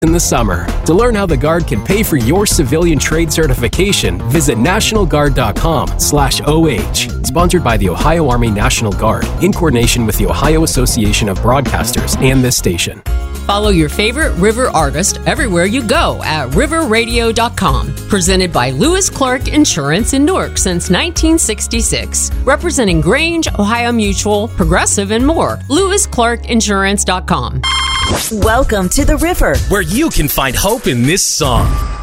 in the summer. To learn how the Guard can pay for your civilian trade certification, visit nationalguard.com/OH. Sponsored by the Ohio Army National Guard, in coordination with the Ohio Association of Broadcasters and this station. Follow your favorite River artist everywhere you go at riverradio.com. Presented by Lewis Clark Insurance in Newark since 1966. Representing Grange, Ohio Mutual, Progressive, and more. LewisClarkInsurance.com. Welcome to the River, where you can find hope in this song.